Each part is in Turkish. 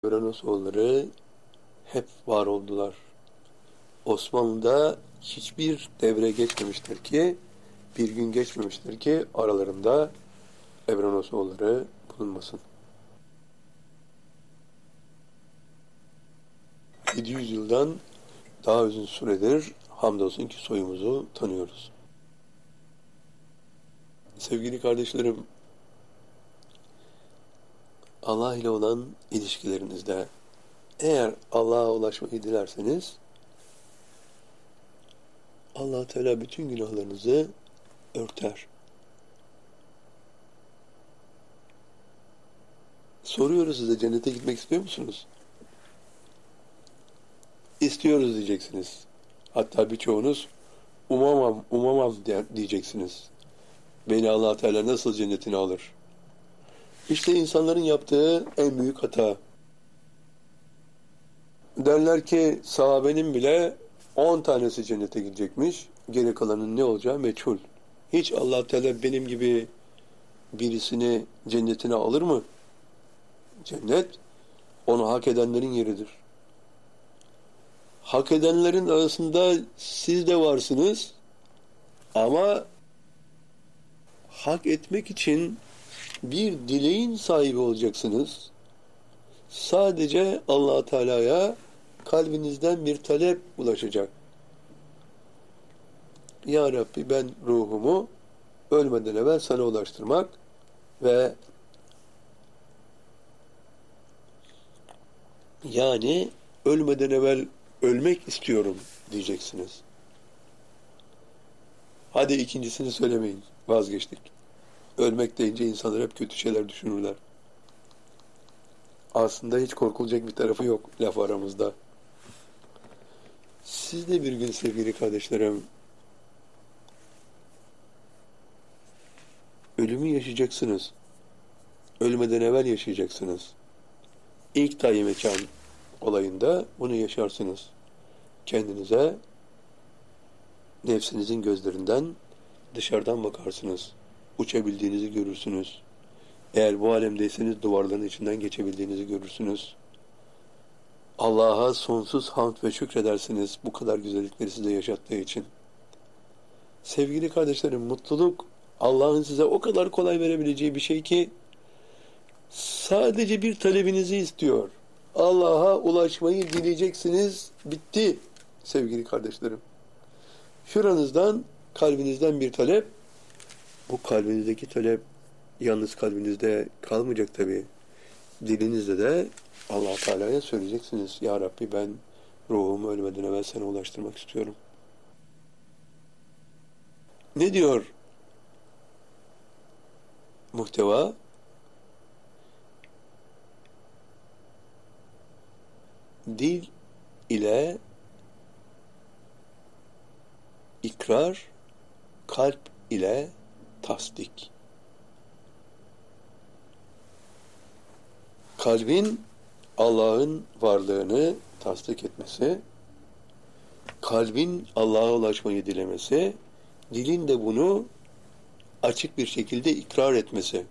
Evrenoğulları hep var oldular. Osmanlı'da hiçbir devre geçmemiştir ki, bir gün geçmemiştir ki aralarında Evrenoğulları bulunmasın. 700 yıldan daha uzun süredir hamdolsun ki soyumuzu tanıyoruz. Sevgili kardeşlerim, Allah ile olan ilişkilerinizde eğer Allah'a ulaşmayı dilerseniz Allah Teala bütün günahlarınızı örter. Soruyoruz size, cennete gitmek istiyor musunuz? İstiyoruz diyeceksiniz. Hatta birçoğunuz umamam diyeceksiniz. Beni Allah Teala nasıl cennetine alır? İşte insanların yaptığı en büyük hata. Derler ki sahabenin bile 10 tanesi cennete gidecekmiş. Geri kalanın ne olacağı meçhul. Hiç Allah Teala benim gibi birisini cennetine alır mı? Cennet onu hak edenlerin yeridir. Hak edenlerin arasında siz de varsınız ama hak etmek için bir dileğin sahibi olacaksınız. Sadece Allah Teala'ya kalbinizden bir talep ulaşacak. Ya Rabbi, ben ruhumu ölmeden evvel sana ulaştırmak ve yani ölmeden evvel ölmek istiyorum diyeceksiniz. Hadi ikincisini söylemeyin. Vazgeçtik. Ölmek deyince insanlar hep kötü şeyler düşünürler. Aslında hiç korkulacak bir tarafı yok laf aramızda. Siz de bir gün sevgili kardeşlerim ölümü yaşayacaksınız. Ölmeden evvel yaşayacaksınız. İlk tayin mekan olayında bunu yaşarsınız. Kendinize nefsinizin gözlerinden dışarıdan bakarsınız. Uçabildiğinizi görürsünüz. Eğer bu alemdeyseniz duvarların içinden geçebildiğinizi görürsünüz. Allah'a sonsuz hamd ve şükredersiniz bu kadar güzellikleri size yaşattığı için. Sevgili kardeşlerim, mutluluk Allah'ın size o kadar kolay verebileceği bir şey ki sadece bir talebinizi istiyor. Allah'a ulaşmayı dileyeceksiniz. Bitti sevgili kardeşlerim. Şuranızdan, kalbinizden bir talep. Bu kalbinizdeki talep yalnız kalbinizde kalmayacak tabii. Dilinizde de Allah Teala'ya söyleyeceksiniz. Ya Rabbi, ben ruhumu ölmeden evvel sana ulaştırmak istiyorum. Ne diyor muhteva? Dil ile ikrar, kalp ile tasdik. Kalbin Allah'ın varlığını tasdik etmesi, kalbin Allah'a ulaşmayı dilemesi, dilin de bunu açık bir şekilde ikrar etmesi.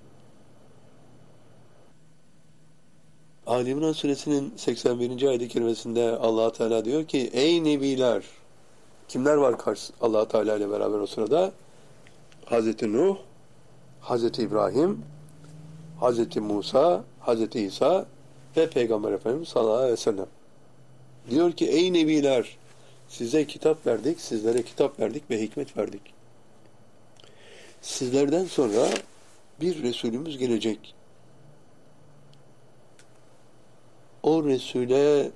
Ali İmran suresinin 81. ayet-i kerimesinde Allah Teala diyor ki: ey nebiler! Kimler var Allah Teala ile beraber o sırada? Hazreti Nuh, Hazreti İbrahim, Hazreti Musa, Hazreti İsa ve Peygamber Efendimiz sallallahu aleyhi ve sellem. Diyor ki ey nebiler! Size kitap verdik, sizlere kitap verdik ve hikmet verdik. Sizlerden sonra bir Resulümüz gelecek. O Resul'e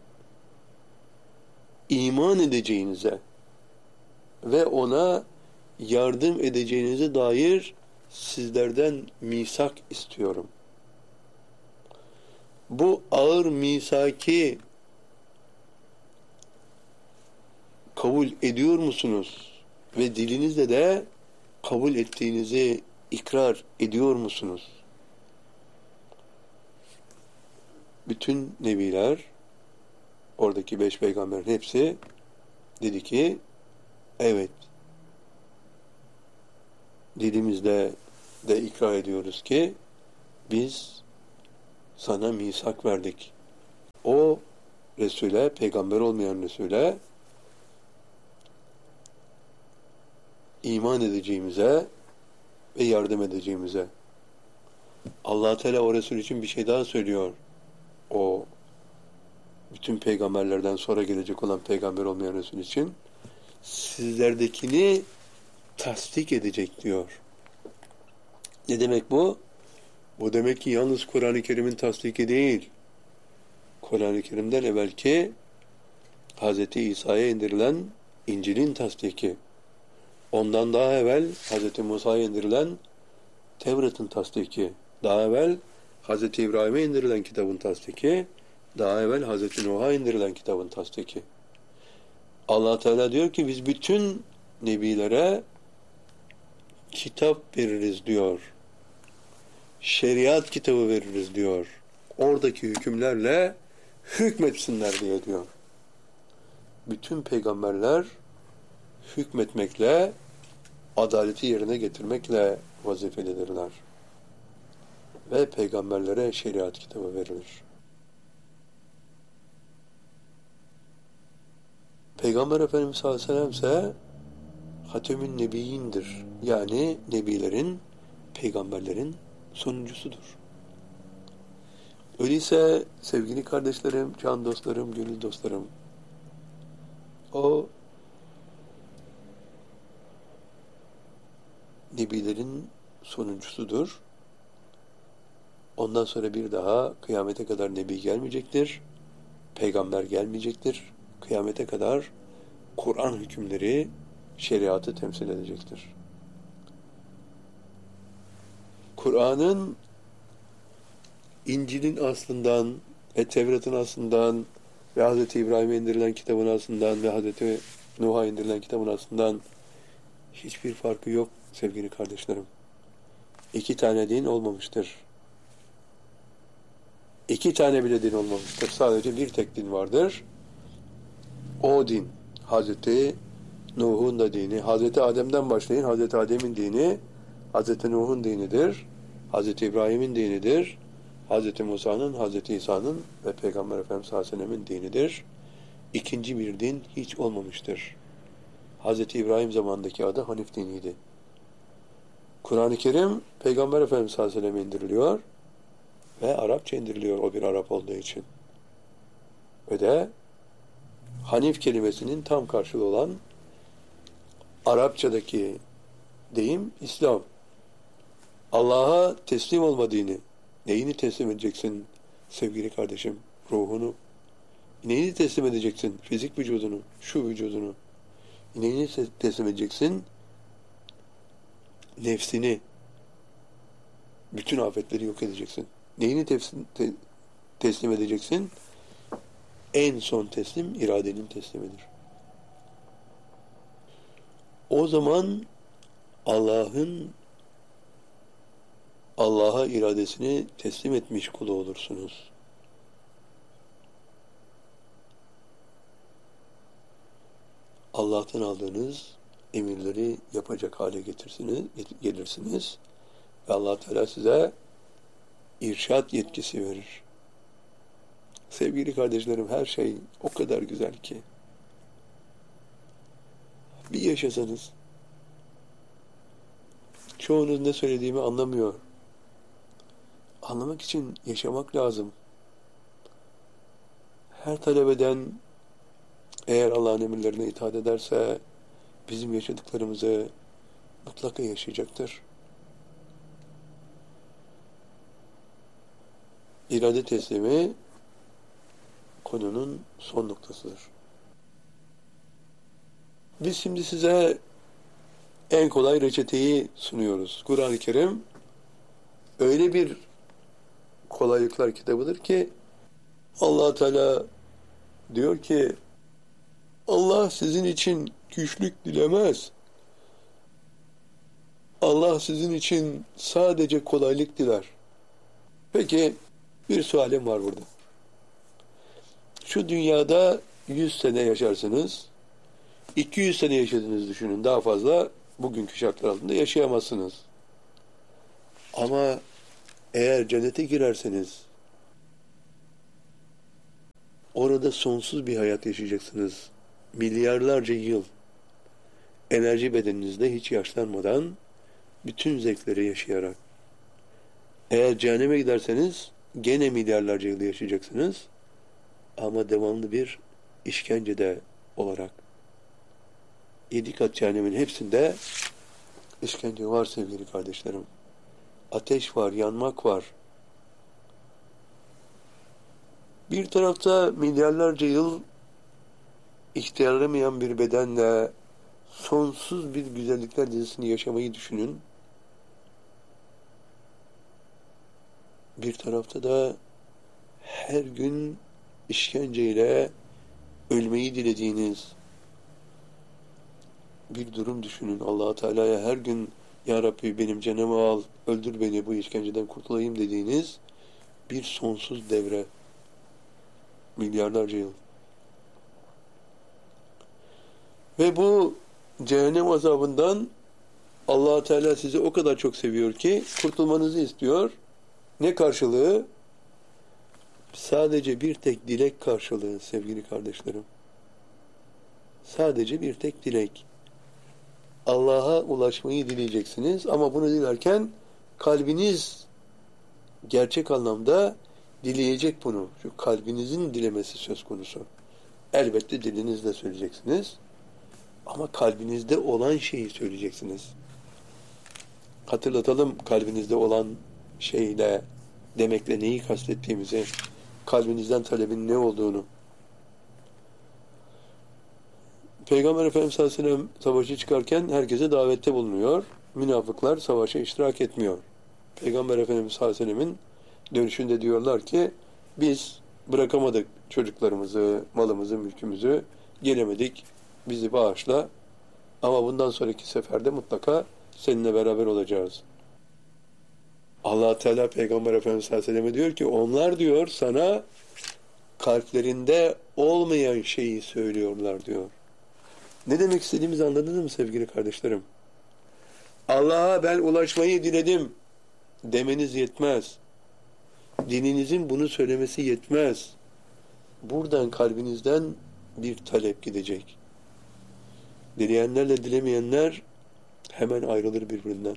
iman edeceğinize ve ona yardım edeceğinize dair sizlerden misak istiyorum. Bu ağır misaki kabul ediyor musunuz? Ve dilinizle de kabul ettiğinizi ikrar ediyor musunuz? Bütün nebiler, oradaki 5 peygamberin hepsi dedi ki evet, dilimizle de ikrar ediyoruz ki biz sana misak verdik. o Resul'e, peygamber olmayan Resul'e iman edeceğimize ve yardım edeceğimize. Allah Teala o Resul için bir şey daha söylüyor. O bütün peygamberlerden sonra gelecek olan peygamber olmayan Resul için sizlerdekini tasdik edecek diyor. Ne demek bu? Bu demek ki yalnız Kur'an-ı Kerim'in tasdiki değil. Kur'an-ı Kerim'den evvelki Hz. İsa'ya indirilen İncil'in tasdiki. Ondan daha evvel Hz. Musa'ya indirilen Tevrat'ın tasdiki. Daha evvel Hz. İbrahim'e indirilen kitabın tasdiki. Daha evvel Hz. Nuh'a indirilen kitabın tasdiki. Allah Teala diyor ki biz bütün nebilere kitap veririz diyor. Şeriat kitabı veririz diyor. Oradaki hükümlerle hükmetsinler diye diyor. Bütün peygamberler hükmetmekle, adaleti yerine getirmekle vazifelidirler. Ve peygamberlere şeriat kitabı verilir. Peygamber Efendimiz sallallahu aleyhi ve sellem ise Hatemün Nebiyindir. Yani nebilerin, peygamberlerin sonuncusudur. Öyleyse sevgili kardeşlerim, can dostlarım, gönül dostlarım, o nebilerin sonuncusudur. Ondan sonra bir daha kıyamete kadar nebi gelmeyecektir. Peygamber gelmeyecektir. Kıyamete kadar Kur'an hükümleri, şeriatı temsil edecektir. Kur'an'ın İncil'in aslından ve Tevrat'ın aslından ve Hz. İbrahim'e indirilen kitabın aslından ve Hz. Nuh'a indirilen kitabın aslından hiçbir farkı yok sevgili kardeşlerim. 2 tane din olmamıştır. 2 tane bile din olmamıştır. Sadece bir tek din vardır. O din, Hz. Nuh'un da dini, Hz. Adem'den başlayın, Hz. Adem'in dini, Hz. Nuh'un dinidir, Hz. İbrahim'in dinidir, Hz. Musa'nın, Hz. İsa'nın ve Peygamber Efendimiz sallallahu aleyhi ve sellem'in dinidir. İkinci bir din hiç olmamıştır. Hz. İbrahim zamanındaki adı Hanif diniydi. Kur'an-ı Kerim Peygamber Efendimiz sallallahu aleyhi ve sellem'e indiriliyor ve Arapça indiriliyor o bir Arap olduğu için. Ve de Hanif kelimesinin tam karşılığı olan Arapçadaki deyim İslam. Allah'a teslim olma dini. Neyini teslim edeceksin sevgili kardeşim? Ruhunu. Neyini teslim edeceksin? Fizik vücudunu, şu vücudunu. Neyini teslim edeceksin? Nefsini. Bütün afetleri yok edeceksin. Neyini teslim edeceksin? En son teslim iradenin teslimidir. O zaman Allah'a iradesini teslim etmiş kulu olursunuz. Allah'tan aldığınız emirleri yapacak hale gelirsiniz ve Allah Teala size irşad yetkisi verir. Sevgili kardeşlerim, her şey o kadar güzel ki bir yaşasanız, çoğunuz ne söylediğimi anlamıyor. Anlamak için yaşamak lazım. Her talebeden eğer Allah'ın emirlerine itaat ederse bizim yaşadıklarımızı mutlaka yaşayacaktır. İrade teslimi konunun son noktasıdır. Biz şimdi size en kolay reçeteyi sunuyoruz. Kur'an-ı Kerim öyle bir kolaylıklar kitabıdır ki Allah Teala diyor ki Allah sizin için güçlük dilemez. Allah sizin için sadece kolaylık diler. Peki bir sualim var burada. Şu dünyada 100 sene yaşarsınız. 200 sene yaşadığınızı düşünün. Daha fazla bugünkü şartlar altında yaşayamazsınız. Ama eğer cennete girerseniz Orada sonsuz bir hayat yaşayacaksınız. Milyarlarca yıl enerji bedeninizde hiç yaşlanmadan bütün zevkleri yaşayarak. Eğer cehenneme giderseniz gene milyarlarca yıl yaşayacaksınız ama devamlı bir işkencede olarak. 7 kat cehennemin hepsinde işkence var sevgili kardeşlerim. Ateş var, yanmak var. Bir tarafta milyarlarca yıl ihtiyarlamayan bir bedenle sonsuz bir güzellikler dizisini yaşamayı düşünün. Bir tarafta da her gün işkenceyle ölmeyi dilediğiniz bir durum düşünün. Allah Teala'ya her gün Ya Rabbi benim canımı al, öldür beni bu işkenceden kurtulayım dediğiniz bir sonsuz devre. Milyarlarca yıl. Ve bu cehennem azabından Allah Teala sizi o kadar çok seviyor ki kurtulmanızı istiyor. Ne karşılığı? Sadece bir tek dilek karşılığı sevgili kardeşlerim. Sadece bir tek dilek. Allah'a ulaşmayı dileyeceksiniz ama bunu dilerken kalbiniz gerçek anlamda dileyecek bunu. Şu kalbinizin dilemesi söz konusu. Elbette dilinizle söyleyeceksiniz ama kalbinizde olan şeyi söyleyeceksiniz. Hatırlatalım kalbinizde olan şeyle demekle neyi kastettiğimizi, kalbinizden talebin ne olduğunu. Peygamber Efendimiz sallallahu aleyhi ve sellem savaşa çıkarken herkese davette bulunuyor. Münafıklar savaşa iştirak etmiyor. Peygamber Efendimiz sallallahu aleyhi ve sellemin dönüşünde diyorlar ki biz bırakamadık çocuklarımızı, malımızı, mülkümüzü, gelemedik, bizi bağışla ama bundan sonraki seferde mutlaka seninle beraber olacağız. Allah Teala Peygamber Efendimiz sallallahu aleyhi ve selleme diyor ki onlar diyor sana kalplerinde olmayan şeyi söylüyorlar diyor. Ne demek istediğimizi anladınız mı sevgili kardeşlerim? Allah'a ben ulaşmayı diledim demeniz yetmez. Dininizin bunu söylemesi yetmez. Buradan kalbinizden bir talep gidecek. Dileyenlerle dilemeyenler hemen ayrılır birbirinden.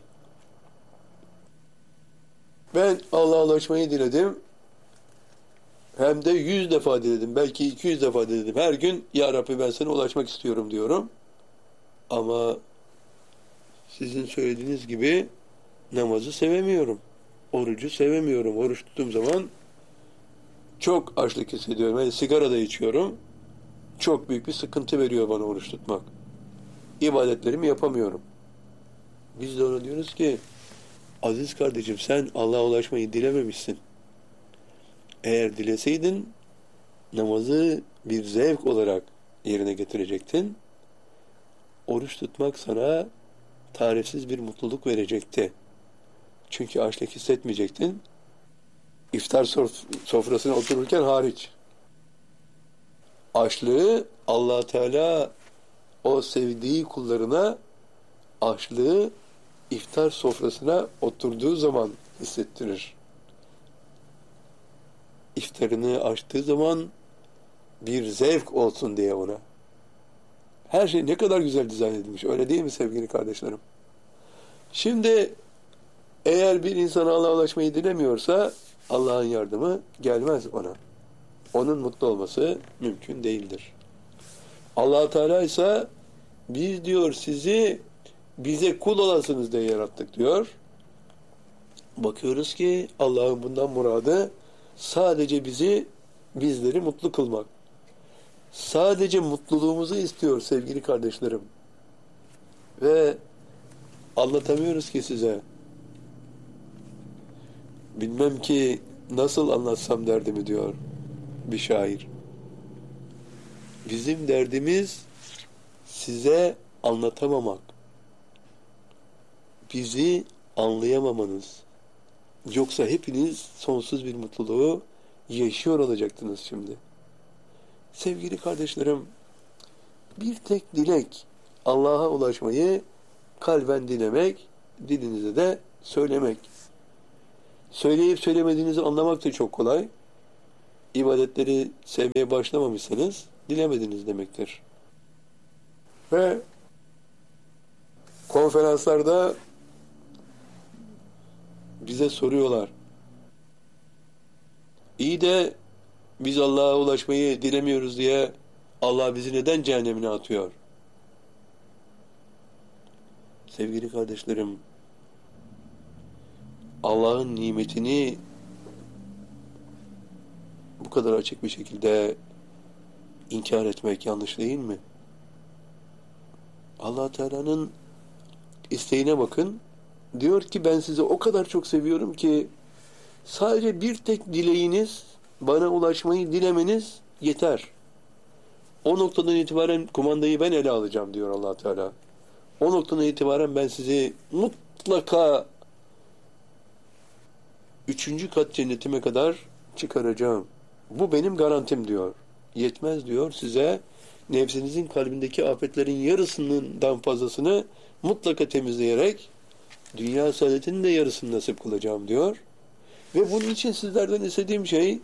Ben Allah'a ulaşmayı diledim. Hem de 100 defa diledim. Belki 200 defa diledim. Her gün Ya Rabbi ben sana ulaşmak istiyorum diyorum. Ama sizin söylediğiniz gibi namazı sevemiyorum. Orucu sevemiyorum. Oruç tuttuğum zaman çok açlık hissediyorum. Yani sigara da içiyorum. Çok büyük bir sıkıntı veriyor bana oruç tutmak. İbadetlerimi yapamıyorum. Biz de ona diyoruz ki aziz kardeşim sen Allah'a ulaşmayı dilememişsin. Eğer dileseydin namazı bir zevk olarak yerine getirecektin. Oruç tutmak sana tarifsiz bir mutluluk verecekti. Çünkü açlık hissetmeyecektin. İftar sofrasına otururken hariç. Açlığı Allah Teala o sevdiği kullarına açlığı iftar sofrasına oturduğu zaman hissettirir. İftarını açtığı zaman bir zevk olsun diye ona. Her şey ne kadar güzel dizayn edilmiş. Öyle değil mi sevgili kardeşlerim? Şimdi eğer bir insan Allah'a ulaşmayı dilemiyorsa Allah'ın yardımı gelmez ona. Onun mutlu olması mümkün değildir. Allah Teala ise biz diyor sizi bize kul olasınız diye yarattık diyor. Bakıyoruz ki Allah'ın bundan muradı sadece bizleri mutlu kılmak. Sadece mutluluğumuzu istiyor sevgili kardeşlerim. Ve anlatamıyoruz ki size. Bilmem ki nasıl anlatsam derdimi diyor bir şair. Bizim derdimiz size anlatamamak. Bizi anlayamamanız. Yoksa hepiniz sonsuz bir mutluluğu yaşıyor olacaktınız şimdi. Sevgili kardeşlerim, bir tek dilek Allah'a ulaşmayı kalben dilemek, dilinize de söylemek. Söyleyip söylemediğinizi anlamak da çok kolay. ibadetleri sevmeye başlamamışsanız dilemediniz demektir. Ve konferanslarda bize soruyorlar. İyi de biz Allah'a ulaşmayı dilemiyoruz diye Allah bizi neden cehennemine atıyor? Sevgili kardeşlerim, Allah'ın nimetini bu kadar açık bir şekilde inkar etmek yanlış değil mi? Allah Teala'nın isteğine bakın. Diyor ki ben sizi o kadar çok seviyorum ki sadece bir tek dileğiniz, bana ulaşmayı dilemeniz yeter. O noktadan itibaren kumandayı ben ele alacağım diyor Allah Teala. O noktadan itibaren ben sizi mutlaka 3. kat cennetime kadar çıkaracağım. Bu benim garantim diyor. Yetmez diyor size nefsinizin kalbindeki afetlerin yarısından fazlasını mutlaka temizleyerek dünya saadetinin de yarısını nasip kılacağım diyor. Ve bunun için sizlerden istediğim şey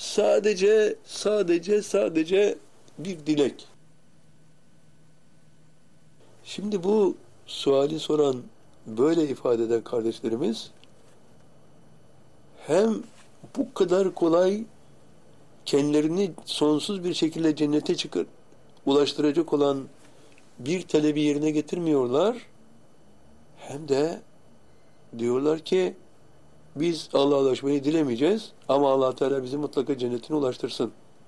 sadece bir dilek. Şimdi bu suali soran, böyle ifade eden kardeşlerimiz hem bu kadar kolay kendilerini sonsuz bir şekilde cennete ulaştıracak olan bir talebi yerine getirmiyorlar, hem de diyorlar ki biz Allah'a ulaşmayı dilemeyeceğiz ama Allah Teala bizi mutlaka cennetine ulaştırsın.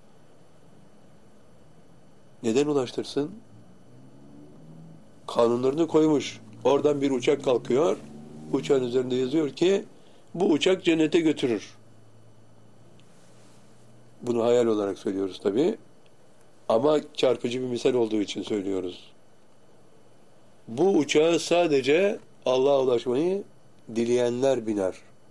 Neden ulaştırsın? Kanunlarını koymuş. Oradan bir uçak kalkıyor. Uçağın üzerinde yazıyor ki bu uçak cennete götürür. Bunu hayal olarak söylüyoruz tabii. Ama çarpıcı bir misal olduğu için söylüyoruz. Bu uçağa sadece Allah'a ulaşmayı dileyenler biner.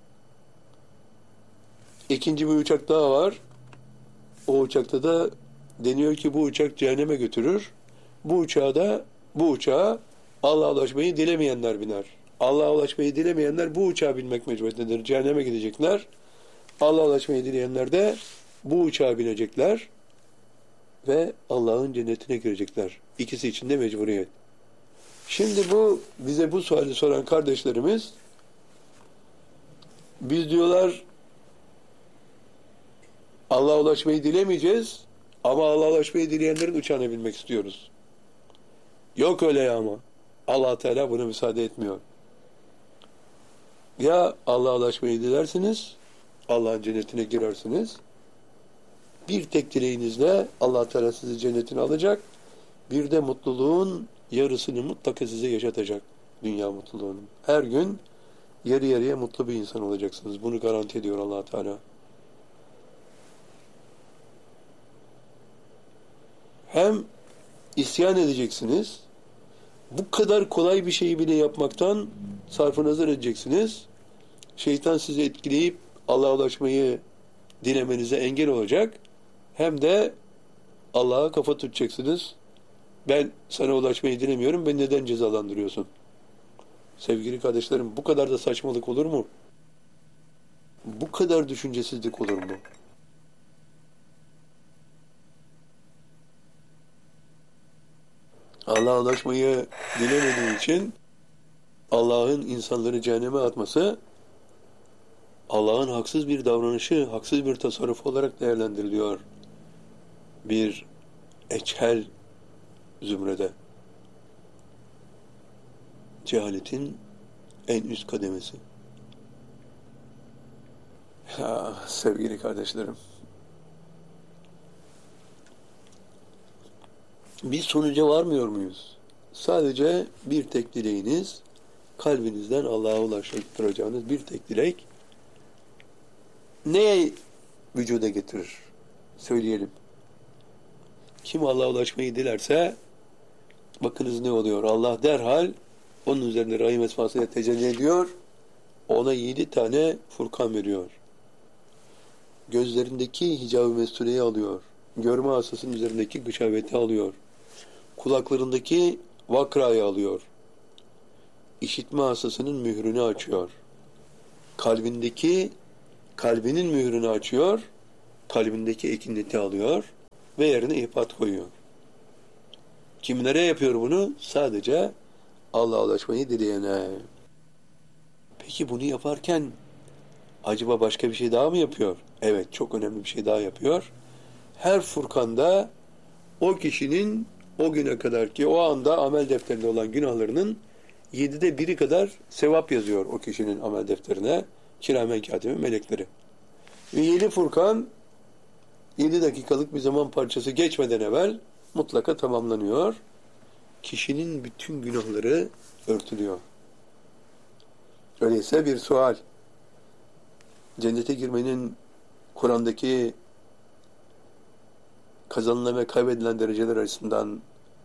İkinci bir uçak daha var. O uçakta da deniyor ki bu uçak cehenneme götürür. Bu uçağa Allah'a ulaşmayı dilemeyenler biner. Allah'a ulaşmayı dilemeyenler bu uçağa binmek mecburiyetindedir. Cehenneme gidecekler. Allah'a ulaşmayı dileyenler de bu uçağa binecekler ve Allah'ın cennetine girecekler. İkisi için de mecburiyet. Şimdi bize bu suali soran kardeşlerimiz, biz diyorlar Allah'a ulaşmayı dilemeyeceğiz ama Allah'a ulaşmayı dileyenlerin uçağına binmek istiyoruz. Yok öyle ya ama. Allah Teala buna müsaade etmiyor. Ya Allah'a ulaşmayı dilersiniz, Allah'ın cennetine girersiniz. Bir tek dileğinizle Allah Teala sizi cennetine alacak. Bir de mutluluğun yarısını mutlaka size yaşatacak. Dünya mutluluğunun. Her gün yarı yarıya mutlu bir insan olacaksınız. Bunu garanti ediyor Allah Teala. Hem isyan edeceksiniz, bu kadar kolay bir şeyi bile yapmaktan sarfınazar edeceksiniz. Şeytan sizi etkileyip Allah'a ulaşmayı dilemenize engel olacak. Hem de Allah'a kafa tutacaksınız. Ben sana ulaşmayı dilemiyorum, beni neden cezalandırıyorsun? Sevgili kardeşlerim, bu kadar da saçmalık olur mu? Bu kadar düşüncesizlik olur mu? Allah'a ulaşmayı dilemediği için Allah'ın insanları cehenneme atması Allah'ın haksız bir davranışı, haksız bir tasarrufu olarak değerlendiriliyor. Bir eçhel zümrede. Cehaletin en üst kademesi. Ya, sevgili kardeşlerim, bir sonuca varmıyor muyuz? Sadece bir tek dileğiniz, kalbinizden Allah'a ulaştıracağınız bir tek dilek neye vücuda getirir? Söyleyelim. Kim Allah'a ulaşmayı dilerse bakınız ne oluyor? Allah derhal onun üzerinde rahim esmasıyla tecelli ediyor. Ona 7 tane Furkan veriyor. Gözlerindeki hicab-ı mestureyi alıyor. Görme hastasının üzerindeki gışaveti alıyor. Kulaklarındaki vakrayı alıyor. İşitme hastasının mührünü açıyor. Kalbinin mührünü açıyor. kalbindeki ekinleti alıyor ve yerine ihpat koyuyor. Kimlere yapıyor bunu? Sadece Allah'a ulaşmayı dileyene. Peki bunu yaparken acaba başka bir şey daha mı yapıyor? Evet, çok önemli bir şey daha yapıyor. Her Furkan'da o kişinin o güne kadar ki o anda amel defterinde olan günahlarının 7'de 1'i kadar sevap yazıyor o kişinin amel defterine. Kiramen katibi melekleri. Ve yeni Furkan 7 dakikalık bir zaman parçası geçmeden evvel mutlaka tamamlanıyor. Kişinin bütün günahları örtülüyor. Öyleyse bir sual. Cennete girmenin Kur'an'daki kazanılan ve kaybedilen dereceler arasından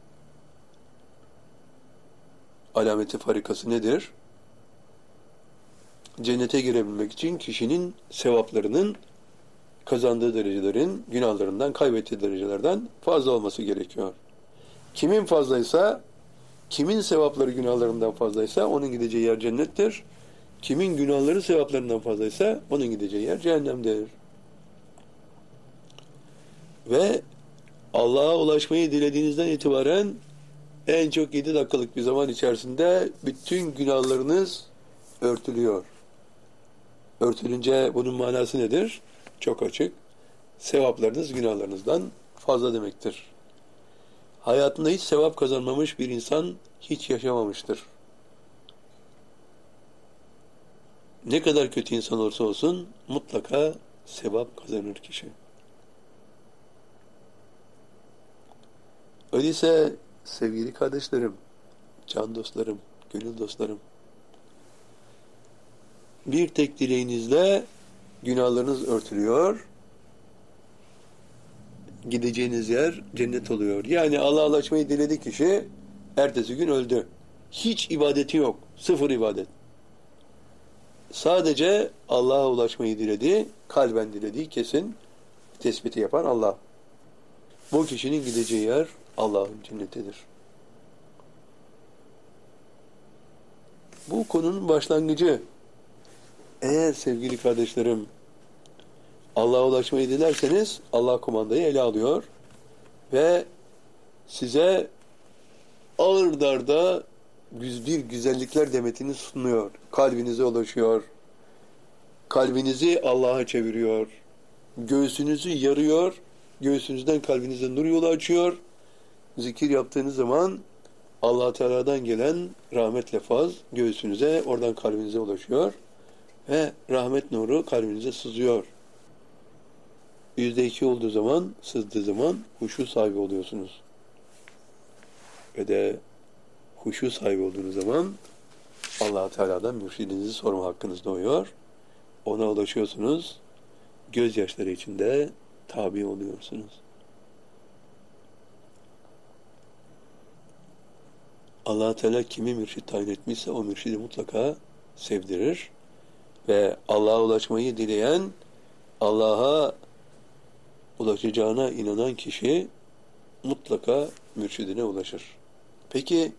alameti farikası nedir? Cennete girebilmek için kişinin sevaplarının kazandığı derecelerin günahlarından, kaybettiği derecelerden fazla olması gerekiyor. Kimin fazlaysa, kimin sevapları günahlarından fazlaysa onun gideceği yer cennettir. Kimin günahları sevaplarından fazlaysa onun gideceği yer cehennemdir. Ve Allah'a ulaşmayı dilediğinizden itibaren en çok 7 dakikalık bir zaman içerisinde bütün günahlarınız örtülüyor. Örtülünce bunun manası nedir? Çok açık. Sevaplarınız günahlarınızdan fazla demektir. Hayatında hiç sevap kazanmamış bir insan hiç yaşamamıştır. Ne kadar kötü insan olursa olsun mutlaka sevap kazanır kişi. Öyleyse sevgili kardeşlerim, can dostlarım, gönül dostlarım, bir tek dileğinizle günahlarınız örtülüyor, gideceğiniz yer cennet oluyor. Yani Allah'a ulaşmayı diledi kişi, ertesi gün öldü. Hiç ibadeti yok, sıfır ibadet. Sadece Allah'a ulaşmayı diledi, kalben dilediği kesin tespiti yapan Allah. Bu kişinin gideceği yer Allah'ın cennetidir. Bu konunun başlangıcı. Eğer sevgili kardeşlerim Allah'a ulaşmayı dilerseniz Allah kumandayı ele alıyor ve size ağır darda bir güzellikler demetini sunuyor. Kalbinize ulaşıyor. Kalbinizi Allah'a çeviriyor. Göğsünüzü yarıyor. Göğsünüzden kalbinize nur yolu açıyor. Zikir yaptığınız zaman Allah Teala'dan gelen rahmet lefaz göğsünüze, oradan kalbinize ulaşıyor ve rahmet nuru kalbinize sızıyor. %2 olduğu zaman, sızdığı zaman huşu sahibi oluyorsunuz. Ve de huşu sahibi olduğunuz zaman Allah Teala'dan mürşidinizi sorma hakkınız doğuyor. Ona ulaşıyorsunuz. Gözyaşları içinde tabi oluyorsunuz. Allah Teala kimi mürşid tayin etmişse o mürşidi mutlaka sevdirir ve Allah'a ulaşmayı dileyen, Allah'a ulaşacağına inanan kişi mutlaka mürşidine ulaşır. Peki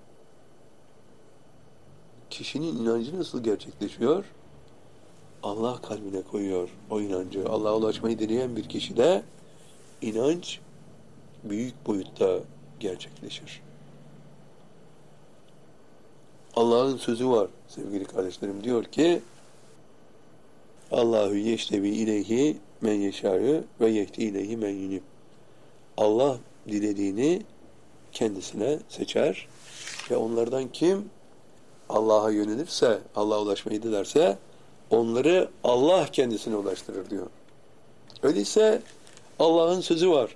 kişinin inancı nasıl gerçekleşiyor? Allah kalbine koyuyor o inancı. Allah'a ulaşmayı dileyen bir kişide inanç büyük boyutta gerçekleşir. Allah'ın sözü var sevgili kardeşlerim. Diyor ki Allahu yeştevi ileyhi men yeşâ'ü ve yehdi ileyhi men yunib. Allah dilediğini kendisine seçer ve onlardan kim Allah'a yönelirse, Allah'a ulaşmayı dilerse onları Allah kendisine ulaştırır diyor. Öyleyse Allah'ın sözü var.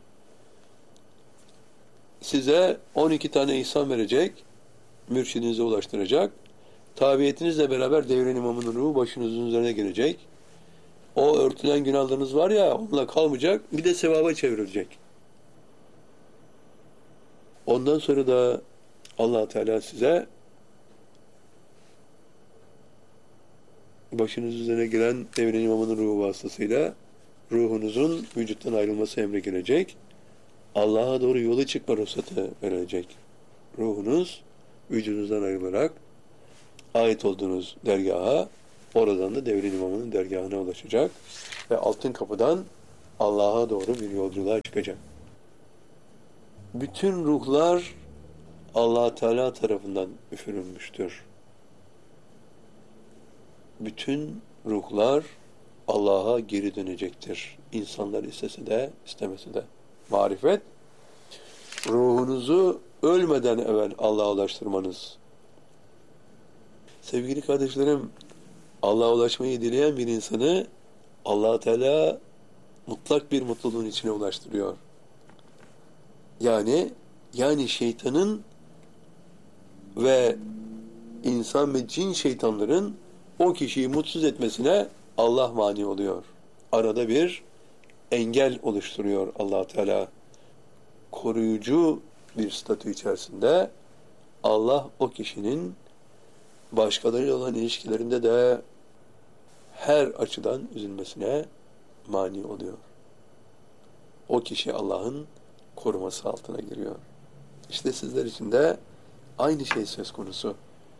Size 12 tane ihsan verecek, mürşidinize ulaştıracak. Tabiyetinizle beraber devrin imamının ruhu başınızın üzerine gelecek. O örtülen günahlarınız var ya, onunla kalmayacak, bir de sevaba çevrilecek. Ondan sonra da Allah Teala size başınız üzerine gelen devrin imamının ruhu vasıtasıyla ruhunuzun vücuttan ayrılması emri gelecek. Allah'a doğru yola çıkma ruhsatı verilecek. Ruhunuz vücudunuzdan ayrılarak ait olduğunuz dergaha Oradan da devrin imamının dergahına ulaşacak ve altın kapıdan Allah'a doğru bir yolculuğa çıkacak. Bütün ruhlar Allah Teala tarafından üfürülmüştür. Bütün ruhlar Allah'a geri dönecektir. İnsanlar istese de istemese de. Marifet, ruhunuzu ölmeden evvel Allah'a ulaştırmanız. Sevgili kardeşlerim, Allah'a ulaşmayı dileyen bir insanı Allah Teala mutlak bir mutluluğun içine ulaştırıyor. Yani şeytanın ve insan ve cin şeytanların o kişiyi mutsuz etmesine Allah mani oluyor. Arada bir engel oluşturuyor Allah Teala. Koruyucu bir statü içerisinde Allah o kişinin başkalarıyla olan ilişkilerinde de her açıdan üzülmesine mani oluyor. O kişi Allah'ın koruması altına giriyor. İşte sizler için de aynı şey söz konusu.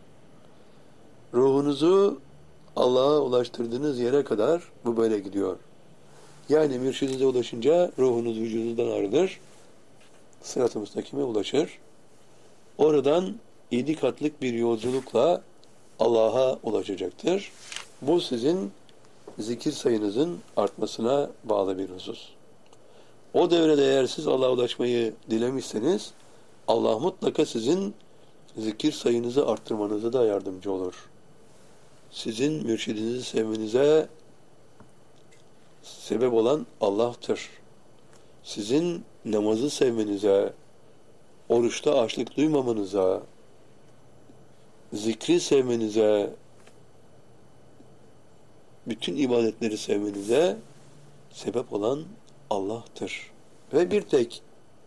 Ruhunuzu Allah'a ulaştırdığınız yere kadar bu böyle gidiyor. Yani mürşidinize ulaşınca ruhunuz vücudundan ayrılır, sırat-ı müstakime ulaşır. Oradan 7 katlık bir yolculukla Allah'a ulaşacaktır. Bu sizin zikir sayınızın artmasına bağlı bir husus. O devrede eğer siz Allah'a ulaşmayı dilemişseniz, Allah mutlaka sizin zikir sayınızı arttırmanıza da yardımcı olur. Sizin mürşidinizi sevmenize sebep olan Allah'tır. Sizin namazı sevmenize, oruçta açlık duymamanıza, zikri sevmenize, bütün ibadetleri sevmenize sebep olan Allah'tır. Ve bir tek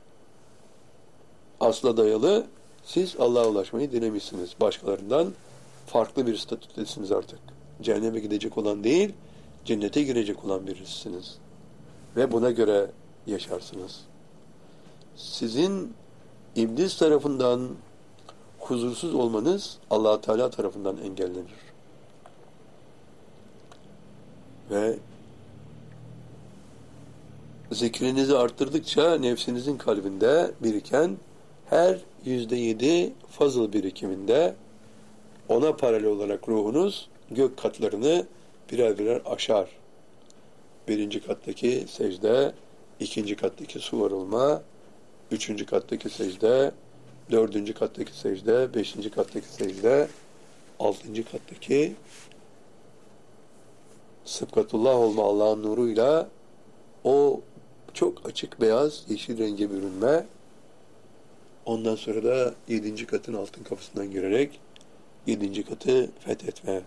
asla dayalı siz Allah'a ulaşmayı dilemişsiniz. Başkalarından farklı bir statüdesiniz artık. Cehenneme gidecek olan değil, cennete girecek olan birisiniz. Ve buna göre yaşarsınız. Sizin iblis tarafından huzursuz olmanız Allah Teala tarafından engellenir. Ve zikrinizi arttırdıkça nefsinizin kalbinde biriken her %7 fazıl birikiminde ona paralel olarak ruhunuz gök katlarını birer birer aşar. 1. kattaki secde, 2. kattaki su varılma, 3. kattaki secde, 4. kattaki secde, 5. kattaki secde, 6. kattaki sıbgatullah olma Allah'ın nuruyla o çok açık beyaz yeşil renge bürünme, ondan sonra da 7. katın altın kapısından girerek 7. katı fethetme.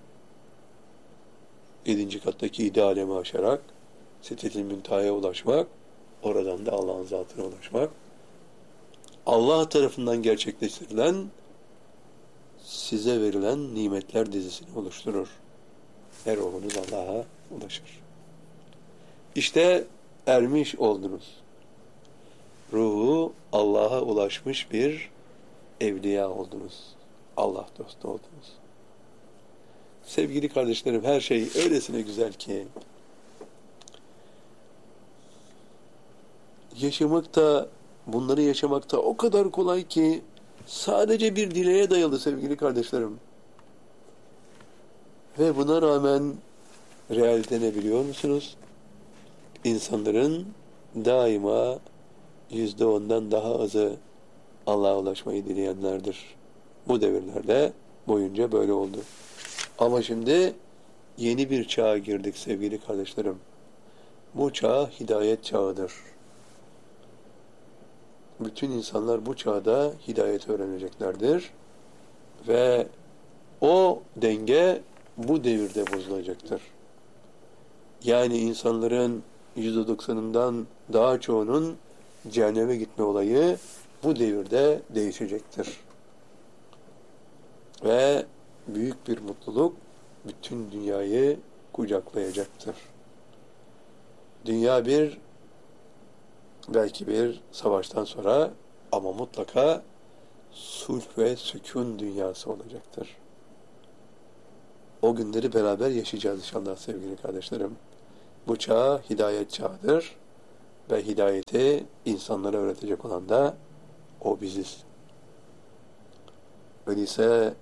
7. kattaki 7 alemi aşarak Sidret-i Münteha'ya ulaşmak, oradan da Allah'ın zatına ulaşmak. Allah tarafından gerçekleştirilen, size verilen nimetler dizisini oluşturur. Her ruhunuz Allah'a ulaşır. İşte ermiş oldunuz. Ruhu Allah'a ulaşmış bir evliya oldunuz. Allah dostu oldunuz. Sevgili kardeşlerim, her şey öylesine güzel ki bunları yaşamakta o kadar kolay ki sadece bir dileğe dayalı sevgili kardeşlerim. Ve buna rağmen realite ne biliyor musunuz? İnsanların daima %10'dan daha azı Allah'a ulaşmayı dileyenlerdir. Bu devirlerde boyunca böyle oldu. Ama şimdi yeni bir çağa girdik sevgili kardeşlerim. Bu çağ hidayet çağıdır. Bütün insanlar bu çağda hidayet öğreneceklerdir. Ve o denge bu devirde bozulacaktır. Yani insanların %90'ından daha çoğunun cehenneme gitme olayı bu devirde değişecektir. Ve büyük bir mutluluk bütün dünyayı kucaklayacaktır. Dünya belki bir savaştan sonra ama mutlaka sulh ve sükun dünyası olacaktır. O günleri beraber yaşayacağız inşallah sevgili kardeşlerim. Bu çağ hidayet çağıdır ve hidayeti insanlara öğretecek olan da o biziz. Öyleyse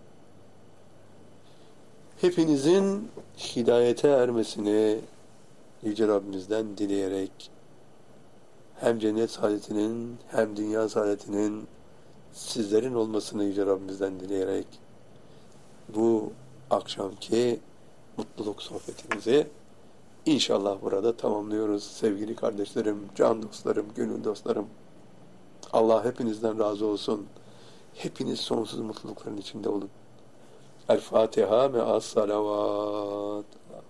hepinizin hidayete ermesini Yüce Rabbimizden dileyerek hem cennet saadetinin hem dünya saadetinin sizlerin olmasını Yüce Rabbimizden dileyerek bu akşamki mutluluk sohbetimizi İnşallah burada tamamlıyoruz sevgili kardeşlerim, can dostlarım, gönül dostlarım. Allah hepinizden razı olsun. Hepiniz sonsuz mutlulukların içinde olun. El Fatiha me'as salavat.